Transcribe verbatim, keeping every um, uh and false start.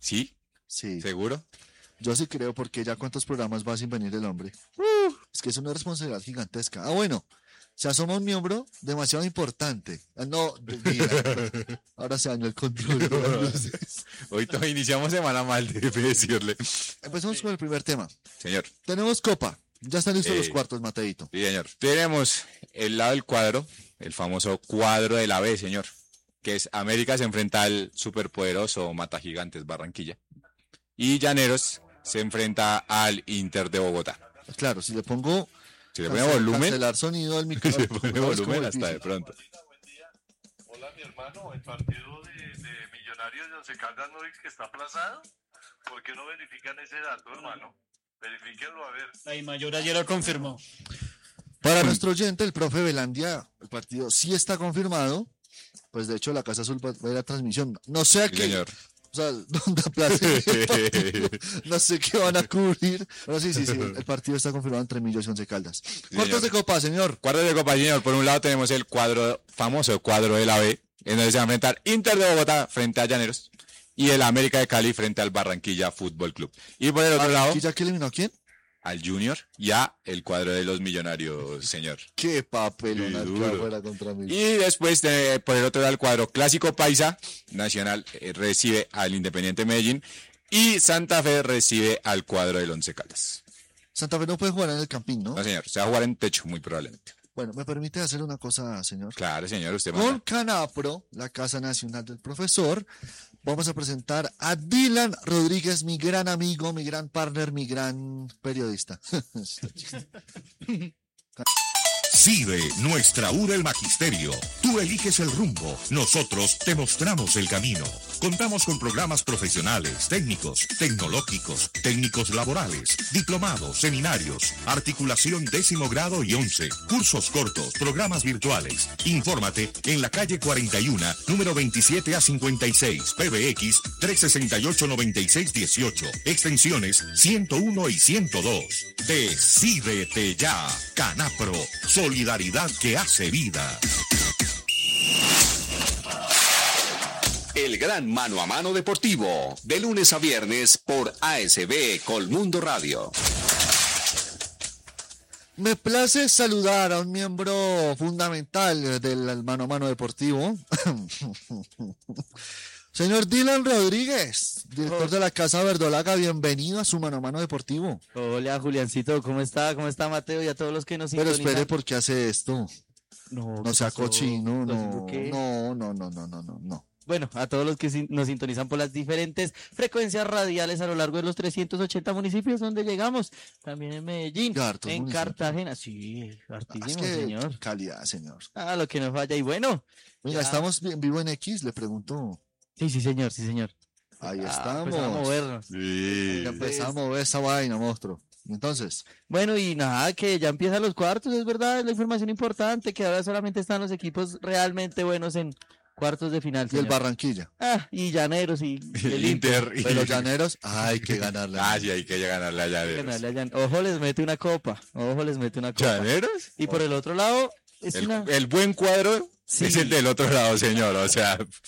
¿Sí? Sí, ¿Seguro? yo sí creo porque ya cuántos programas va sin venir el hombre. Es que es una responsabilidad gigantesca. Ah, bueno, se asoma un miembro demasiado importante. Ah, no, mentira. Ahora se dañó el control de las luces. Hoy todos iniciamos semana mal, debe decirle. Empecemos con el primer tema. Señor. Tenemos Copa. Ya están listos Eh, los cuartos, Mateito. Sí, señor. Tenemos el lado del cuadro, el famoso cuadro de la B, señor. Que es América se enfrenta al superpoderoso Mata Gigantes Barranquilla. Y Llaneros se enfrenta al Inter de Bogotá. Claro, si le pongo Si le pone cance- volumen, cancelar sonido al si micrófono. le pone volumen hasta de pronto. Hola, mi hermano, el partido de, de Millonarios de Once Caldas no es que está aplazado. ¿Por qué no verifican ese dato, hermano? Verifíquenlo a ver. La mayor ayer lo confirmó. Para nuestro oyente, el profe Velandia, el partido sí está confirmado. Pues de hecho, la Casa Azul va a ver la transmisión. No sé a Sí, qué. señor. O sea, dónde aplacen el partido. No sé qué van a cubrir. Pero sí, sí, sí. El partido está confirmado entre Millos y Once Caldas. Cuartos señor. de Copa, señor. Cuadro de Copa, señor. Por un lado tenemos el cuadro, famoso cuadro de la B, en donde se va a enfrentar Inter de Bogotá frente a Llaneros y el América de Cali frente al Barranquilla Fútbol Club. Y por el otro lado, ¿Y ya que eliminó a quién? al Junior y a el cuadro de los Millonarios, señor. Qué papelón Sí, al duro. que fuera contra mí. Y después, eh, por el otro lado, el cuadro Clásico Paisa Nacional eh, recibe al Independiente Medellín y Santa Fe recibe al cuadro del Once Caldas. Santa Fe no puede jugar en el Campín, ¿no? No, señor, se va a jugar en techo muy probablemente. Bueno, ¿me permite hacer una cosa, señor? Claro, señor, usted Con manda. Canapro, la Casa Nacional del Profesor, vamos a presentar a Dylan Rodríguez, mi gran amigo, mi gran partner, mi gran periodista. Sigue nuestra U del Magisterio. Tú eliges el rumbo, nosotros te mostramos el camino. Contamos con programas profesionales, técnicos, tecnológicos, técnicos laborales, diplomados, seminarios, articulación décimo grado y once, cursos cortos, programas virtuales. Infórmate en la calle cuarenta y uno, número veintisiete a cincuenta y seis, P B X trescientos sesenta y ocho, noventa y seis dieciocho, extensiones ciento uno y ciento dos. Decídete ya, Canapro, solidaridad que hace vida. El gran mano a mano deportivo, de lunes a viernes por A S B Colmundo Radio. Me place saludar a un miembro fundamental del mano a mano deportivo. Señor Dylan Rodríguez, director de la Casa Verdolaga, bienvenido a su mano a mano deportivo. Hola, Juliancito, ¿cómo está? ¿Cómo está Mateo y a todos los que nos Pero sintonizan? espere, ¿por qué hace esto? No, No ¿qué sea pasó? cochino, ¿Lo no, haciendo qué? no, no, no, no, no, no, no. Bueno, a todos los que sin- nos sintonizan por las diferentes frecuencias radiales a lo largo de los trescientos ochenta municipios donde llegamos. También en Medellín, Ya, hartos en municipios. Cartagena. Sí, hartísimo, Es que señor. calidad, señor. Ah, lo que nos falla. Y bueno, Mira, ya. estamos en vivo en X, le pregunto. Sí, sí, señor, sí, señor. Ahí Ah, estamos. empezamos a movernos. Sí. Ya empezamos a ver esa vaina, monstruo. Entonces, Bueno, y nada, que ya empiezan los cuartos, es verdad, es la información importante, que ahora solamente están los equipos realmente buenos en cuartos de final. y el señor. Barranquilla. Ah, y Llaneros y El el Inter. y- Pero Llaneros, hay que ganarle. Ah, sí, hay que ganarle a Llaneros. Ganarle a Llan- Ojo, les mete una copa. Ojo, les mete una copa. ¿Llaneros? Y por el otro lado, es El, una... el buen cuadro Sí. es el del otro lado, señor. O sea,